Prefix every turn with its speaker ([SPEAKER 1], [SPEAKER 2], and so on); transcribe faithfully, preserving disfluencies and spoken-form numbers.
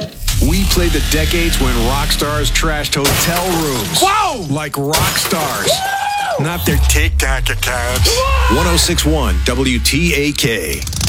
[SPEAKER 1] We play the decades when rock stars trashed hotel rooms.
[SPEAKER 2] Whoa!
[SPEAKER 1] Like rock stars.
[SPEAKER 2] Woo!
[SPEAKER 1] Not their tic-tac accounts. one oh six point one W T A K.